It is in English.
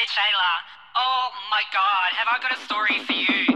Shayla. Oh my god, have I got a story for you?